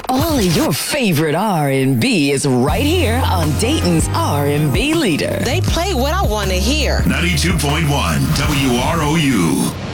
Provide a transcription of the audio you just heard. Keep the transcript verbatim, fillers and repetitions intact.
All of your favorite R and B is right here on Dayton's R and B leader. They play what I want to hear. ninety-two point one W R O U.